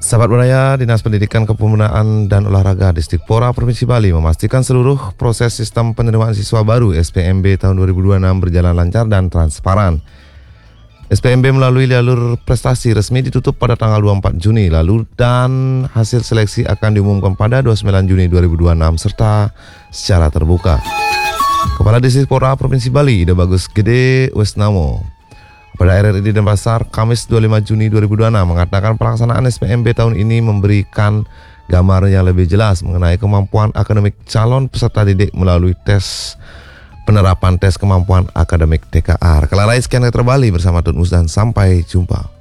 Sahabat Budaya, Dinas Pendidikan Kepemudaan dan Olahraga Distrik-Pora Provinsi Bali memastikan seluruh proses sistem penerimaan siswa baru SPMB tahun 2026 berjalan lancar dan transparan. SPMB melalui jalur prestasi resmi ditutup pada tanggal 24 Juni lalu dan hasil seleksi akan diumumkan pada 29 Juni 2026 serta secara terbuka. Kepala Distrik-Pora Provinsi Bali, Ida Bagus Gede Wesnamo, pada RRI Denpasar, Kamis 25 Juni 2026 mengatakan pelaksanaan SPMB tahun ini memberikan gambar yang lebih jelas mengenai kemampuan akademik calon peserta didik melalui tes penerapan tes kemampuan akademik TKR. Kala lain sekian Netra Bali bersama Tun Mus dan sampai jumpa.